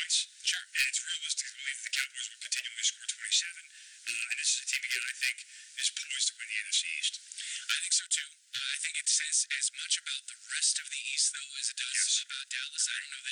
points. Sure. And it's realistic to believe that the Cowboys will continually score 27. And this is a team, again, I think, is poised to win the NFC East. I think so too. I think it says as much about the rest of the East, though, as it does Yes. about Dallas. I don't know